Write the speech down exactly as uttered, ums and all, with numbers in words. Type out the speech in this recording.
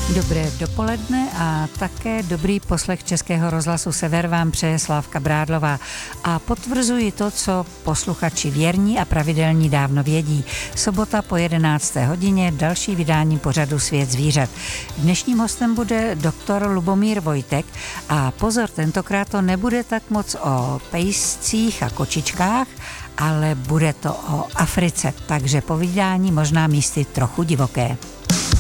Dobré dopoledne a také dobrý poslech Českého rozhlasu Sever vám přeje Slávka Brádlová. A potvrzuji to, co posluchači věrní a pravidelní dávno vědí. Sobota po jedenácté hodině další vydání pořadu Svět zvířat. Dnešním hostem bude doktor Lubomír Vojtek a pozor, tentokrát to nebude tak moc o pejscích a kočičkách, ale bude to o Africe, takže povídání možná místy trochu divoké.